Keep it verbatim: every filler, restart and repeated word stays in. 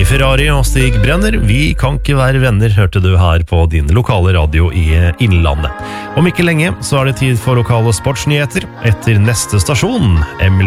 Ronny Ferrari og Stig Brenner, Vi kan ikke være venner, hørte du her på din lokale radio i Innlandet. Om ikke lenge så er det tid for lokale sportsnyheter etter neste stasjon. Emily